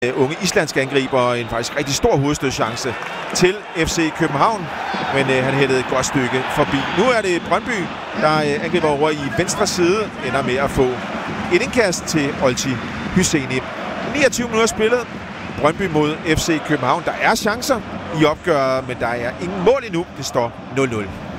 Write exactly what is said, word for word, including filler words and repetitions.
Unge islandske angriber og en faktisk rigtig stor hovedstødschance til F C København, men øh, han hættede et godt stykke forbi. Nu er det Brøndby, der øh, angriber over i venstre side, ender med at få et indkast til Olti Hyseni. niogtyve minutter spillet. Brøndby mod F C København. Der er chancer i opgøret, men der er ingen mål endnu. Det står nul nul.